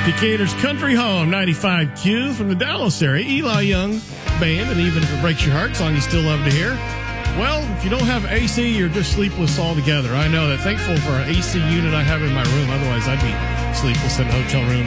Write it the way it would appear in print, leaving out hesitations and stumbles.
Decatur's Country Home, 95Q from the Dallas area. Eli Young Band, and Even If It Breaks Your Heart, song you still love to hear. Well, if you don't have AC, you're just sleepless altogether. I know that. Thankful for an AC unit I have in my room. Otherwise, I'd be sleepless in a hotel room